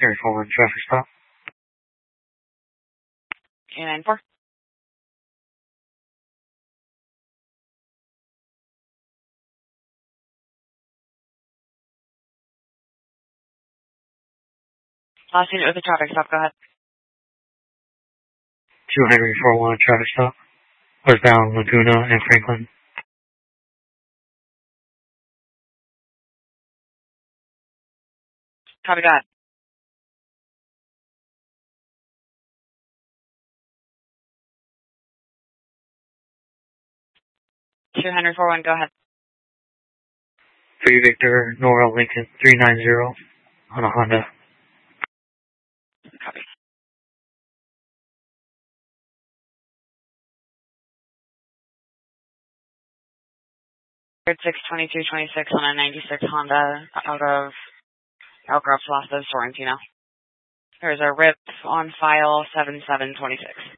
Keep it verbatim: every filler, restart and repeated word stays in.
Carry forward traffic stop. two nine four. Last unit with the traffic stop, go ahead. two Henry four one traffic stop. Westbound Laguna and Franklin. Copy, go ahead. two Henry four one, go ahead. three Victor, Nora Lincoln three nine zero on a Honda. Copy. six twenty-two twenty-six on a ninety-six Honda out of Elk Grove Plaza, Sorrentino. There's a R I P on file seven seven twenty-six.